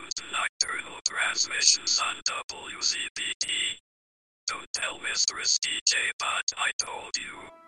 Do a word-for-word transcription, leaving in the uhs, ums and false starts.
to Nocturnal Transmissions on W Z B T. Don't tell Mistress D J Bot I told you.